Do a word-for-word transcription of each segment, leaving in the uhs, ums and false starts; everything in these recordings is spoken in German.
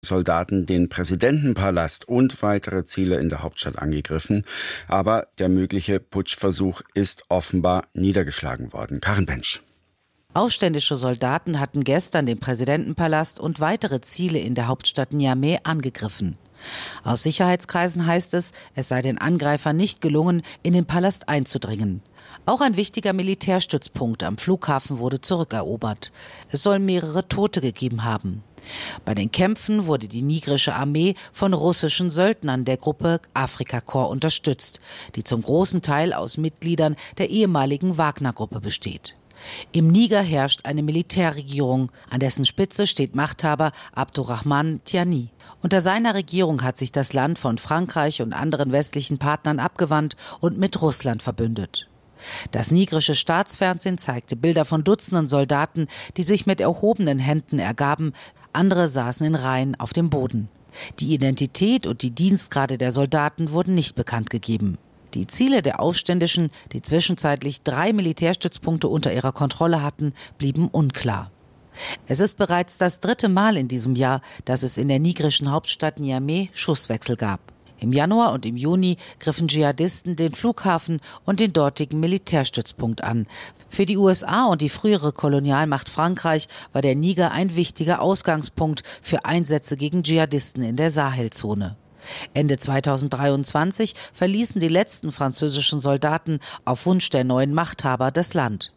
Soldaten den Präsidentenpalast und weitere Ziele in der Hauptstadt angegriffen. Aber der mögliche Putschversuch ist offenbar niedergeschlagen worden. Karin Bensch. Aufständische Soldaten hatten gestern den Präsidentenpalast und weitere Ziele in der Hauptstadt Niamey angegriffen. Aus Sicherheitskreisen heißt es, es sei den Angreifern nicht gelungen, in den Palast einzudringen. Auch ein wichtiger Militärstützpunkt am Flughafen wurde zurückerobert. Es soll mehrere Tote gegeben haben. Bei den Kämpfen wurde die nigrische Armee von russischen Söldnern der Gruppe Afrika Korps unterstützt, die zum großen Teil aus Mitgliedern der ehemaligen Wagner-Gruppe besteht. Im Niger herrscht eine Militärregierung, an dessen Spitze steht Machthaber Abdurrahman Tiani. Unter seiner Regierung hat sich das Land von Frankreich und anderen westlichen Partnern abgewandt und mit Russland verbündet. Das nigrische Staatsfernsehen zeigte Bilder von Dutzenden Soldaten, die sich mit erhobenen Händen ergaben, andere saßen in Reihen auf dem Boden. Die Identität und die Dienstgrade der Soldaten wurden nicht bekannt gegeben. Die Ziele der Aufständischen, die zwischenzeitlich drei Militärstützpunkte unter ihrer Kontrolle hatten, blieben unklar. Es ist bereits das dritte Mal in diesem Jahr, dass es in der nigerischen Hauptstadt Niamey Schusswechsel gab. Im Januar und im Juni griffen Dschihadisten den Flughafen und den dortigen Militärstützpunkt an. Für die U S A und die frühere Kolonialmacht Frankreich war der Niger ein wichtiger Ausgangspunkt für Einsätze gegen Dschihadisten in der Sahelzone. Ende zweitausenddreiundzwanzig verließen die letzten französischen Soldaten auf Wunsch der neuen Machthaber das Land.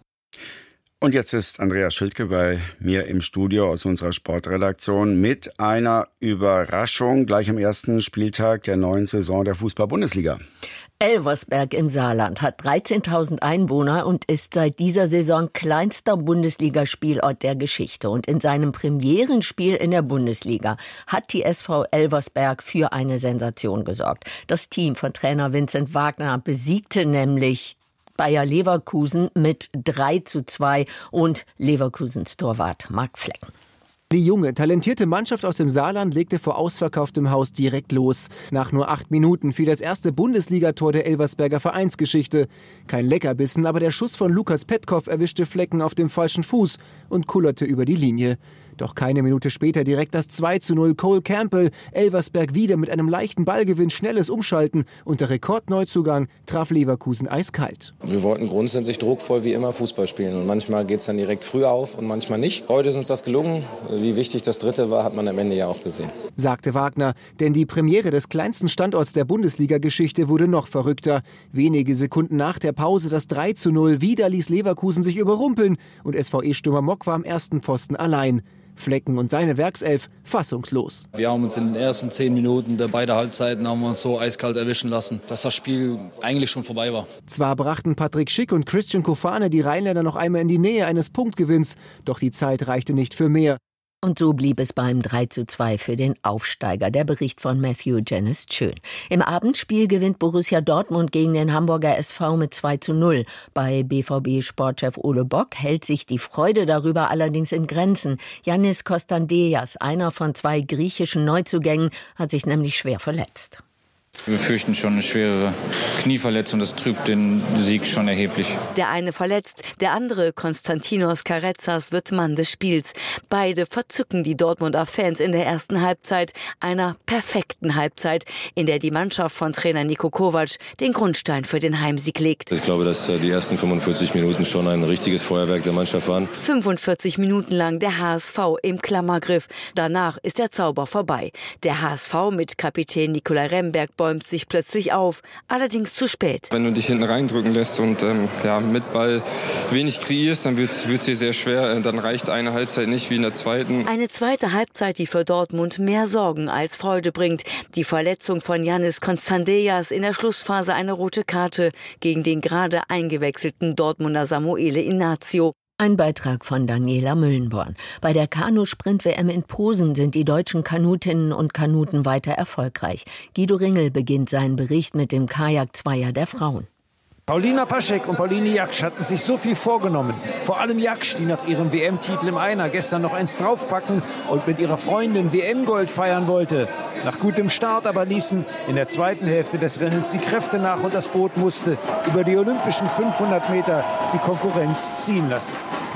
Und jetzt ist Andreas Schildke bei mir im Studio aus unserer Sportredaktion mit einer Überraschung gleich am ersten Spieltag der neuen Saison der Fußball-Bundesliga. Elversberg im Saarland hat dreizehntausend Einwohner und ist seit dieser Saison kleinster Bundesligaspielort der Geschichte. Und in seinem Premierenspiel in der Bundesliga hat die S V Elversberg für eine Sensation gesorgt. Das Team von Trainer Vincent Wagner besiegte nämlich Bayer Leverkusen mit drei zu zwei und Leverkusens Torwart Marc Flecken. Die junge, talentierte Mannschaft aus dem Saarland legte vor ausverkauftem Haus direkt los. Nach nur acht Minuten fiel das erste Bundesligator der Elversberger Vereinsgeschichte. Kein Leckerbissen, aber der Schuss von Lukas Petkoff erwischte Flecken auf dem falschen Fuß und kullerte über die Linie. Doch keine Minute später direkt das zwei zu null. Cole Campbell, Elversberg wieder mit einem leichten Ballgewinn, schnelles Umschalten und der Rekordneuzugang traf Leverkusen eiskalt. Wir wollten grundsätzlich druckvoll wie immer Fußball spielen und manchmal geht es dann direkt früh auf und manchmal nicht. Heute ist uns das gelungen. Wie wichtig das dritte war, hat man am Ende ja auch gesehen. Sagte Wagner, denn die Premiere des kleinsten Standorts der Bundesliga-Geschichte wurde noch verrückter. Wenige Sekunden nach der Pause das drei zu null. Wieder ließ Leverkusen sich überrumpeln und S V E-Stürmer Mock war am ersten Pfosten allein. Flecken und seine Werkself fassungslos. Wir haben uns in den ersten zehn Minuten der beiden Halbzeiten haben wir uns so eiskalt erwischen lassen, dass das Spiel eigentlich schon vorbei war. Zwar brachten Patrick Schick und Christian Kofane die Rheinländer noch einmal in die Nähe eines Punktgewinns, doch die Zeit reichte nicht für mehr. Und so blieb es beim drei zu zwei für den Aufsteiger. Der Bericht von Matthew Jennist Schön. Im Abendspiel gewinnt Borussia Dortmund gegen den Hamburger S V mit zwei zu null. Bei B V B-Sportchef Ole Bock hält sich die Freude darüber allerdings in Grenzen. Yannis Kostandeias, einer von zwei griechischen Neuzugängen, hat sich nämlich schwer verletzt. Wir fürchten schon eine schwere Knieverletzung, das trübt den Sieg schon erheblich. Der eine verletzt, der andere, Konstantinos Karetsas, wird Mann des Spiels. Beide verzücken die Dortmunder Fans in der ersten Halbzeit, einer perfekten Halbzeit, in der die Mannschaft von Trainer Niko Kovac den Grundstein für den Heimsieg legt. Ich glaube, dass die ersten fünfundvierzig Minuten schon ein richtiges Feuerwerk der Mannschaft waren. fünfundvierzig Minuten lang der H S V im Klammergriff. Danach ist der Zauber vorbei. Der H S V mit Kapitän Nikolai Remberg bäumt sich plötzlich auf, allerdings zu spät. Wenn du dich hinten reindrücken lässt und ähm, ja, mit Ball wenig kreierst, dann wird es dir sehr schwer. Dann reicht eine Halbzeit nicht wie in der zweiten. Eine zweite Halbzeit, die für Dortmund mehr Sorgen als Freude bringt. Die Verletzung von Yannis Kostandeias, in der Schlussphase eine rote Karte gegen den gerade eingewechselten Dortmunder Samuele Inacio. Ein Beitrag von Daniela Müllenborn. Bei der Kanu-Sprint-W M in Posen sind die deutschen Kanutinnen und Kanuten weiter erfolgreich. Guido Ringel beginnt seinen Bericht mit dem Kajak-Zweier der Frauen. Paulina Paschek und Pauline Jaksch hatten sich so viel vorgenommen. Vor allem Jaksch, die nach ihrem W M-Titel im Einer gestern noch eins draufpacken und mit ihrer Freundin W M-Gold feiern wollte. Nach gutem Start aber ließen in der zweiten Hälfte des Rennens die Kräfte nach und das Boot musste über die olympischen fünfhundert Meter die Konkurrenz ziehen lassen.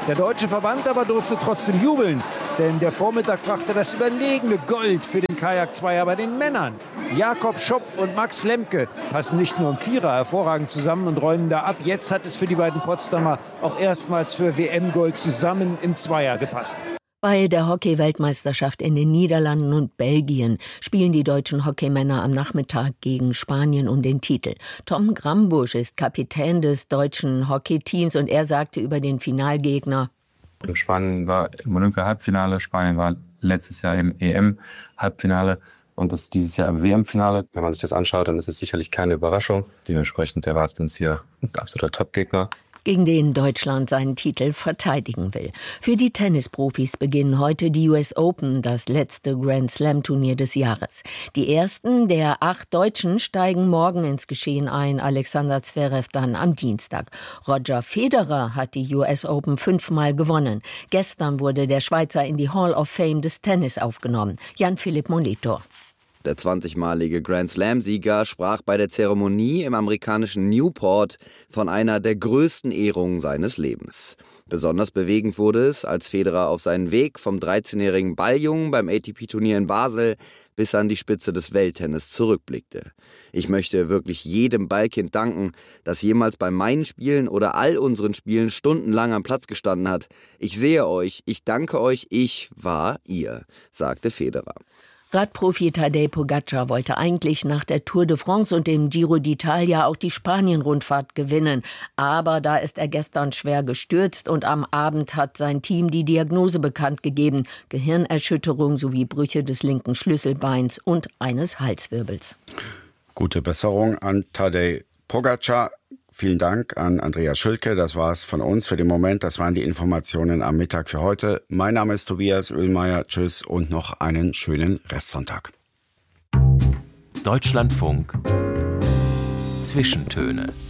Der deutsche Verband aber durfte trotzdem jubeln, denn der Vormittag brachte das überlegene Gold für den Kajak-Zweier bei den Männern. Jakob Schopf und Max Lemke passen nicht nur im Vierer hervorragend zusammen und räumen da ab. Jetzt hat es für die beiden Potsdamer auch erstmals für W M-Gold zusammen im Zweier gepasst. Bei der Hockey-Weltmeisterschaft in den Niederlanden und Belgien spielen die deutschen Hockeymänner am Nachmittag gegen Spanien um den Titel. Tom Grambusch ist Kapitän des deutschen Hockeyteams und er sagte über den Finalgegner: Spanien war im Olympia-Halbfinale, Spanien war letztes Jahr im E M-Halbfinale und das dieses Jahr im W M-Finale. Wenn man sich das anschaut, dann ist es sicherlich keine Überraschung. Dementsprechend erwartet uns hier ein absoluter Top-Gegner, gegen den Deutschland seinen Titel verteidigen will. Für die Tennisprofis beginnen heute die U S Open, das letzte Grand-Slam-Turnier des Jahres. Die ersten der acht Deutschen steigen morgen ins Geschehen ein, Alexander Zverev dann am Dienstag. Roger Federer hat die U S Open fünfmal gewonnen. Gestern wurde der Schweizer in die Hall of Fame des Tennis aufgenommen. Jan-Philipp Molitor. Der zwanzigmalige Grand-Slam-Sieger sprach bei der Zeremonie im amerikanischen Newport von einer der größten Ehrungen seines Lebens. Besonders bewegend wurde es, als Federer auf seinen Weg vom dreizehnjährigen Balljungen beim A T P-Turnier in Basel bis an die Spitze des Welttennis zurückblickte. Ich möchte wirklich jedem Ballkind danken, das jemals bei meinen Spielen oder all unseren Spielen stundenlang am Platz gestanden hat. Ich sehe euch, ich danke euch, ich war ihr, sagte Federer. Radprofi Tadej Pogacar wollte eigentlich nach der Tour de France und dem Giro d'Italia auch die Spanien-Rundfahrt gewinnen. Aber da ist er gestern schwer gestürzt und am Abend hat sein Team die Diagnose bekannt gegeben: Gehirnerschütterung sowie Brüche des linken Schlüsselbeins und eines Halswirbels. Gute Besserung an Tadej Pogacar. Vielen Dank an Andreas Schülke. Das war's von uns für den Moment. Das waren die Informationen am Mittag für heute. Mein Name ist Tobias Oehlmeier. Tschüss und noch einen schönen Restsonntag. Deutschlandfunk. Zwischentöne.